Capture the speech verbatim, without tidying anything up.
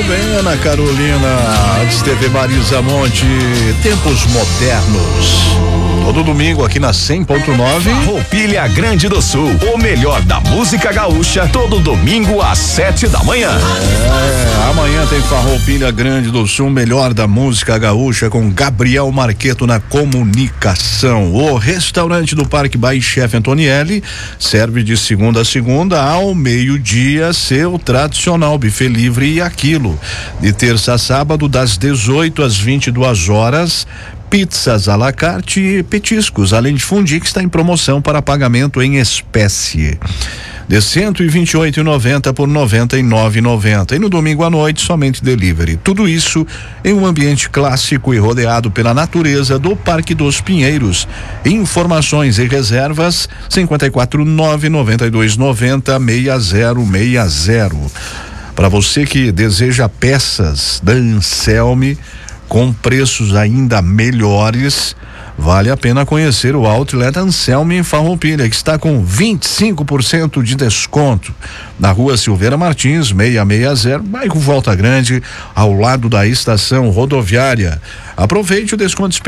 bem, Ana Carolina. Antes teve Marisa Monte, Tempos Modernos. Todo domingo aqui na cem ponto nove. Farroupilha Grande do Sul, o melhor da música gaúcha, todo domingo às sete da manhã. É, amanhã tem Farroupilha Grande do Sul, melhor da música gaúcha, com Gabriel Marqueto na comunicação. O restaurante do Parque Bahia Chefe Antonielli serve de segunda a segunda ao meio-dia seu tradicional buffet livre e aquilo. De terça a sábado, das dezoito às vinte e duas horas. Pizzas à la carte e petiscos, além de fundi, que está em promoção para pagamento em espécie. De cento e vinte e oito reais e noventa centavos por noventa e nove reais e noventa centavos. E no domingo à noite, somente delivery. Tudo isso em um ambiente clássico e rodeado pela natureza do Parque dos Pinheiros. Informações e reservas cinquenta e quatro nove noventa e dois noventa seis zero seis zero. Para você que deseja peças da Anselme com preços ainda melhores, vale a pena conhecer o Outlet Anselme em Farroupilha, que está com vinte e cinco por cento de desconto na Rua Silveira Martins, seiscentos e sessenta, bairro Volta Grande, ao lado da estação rodoviária. Aproveite o desconto especial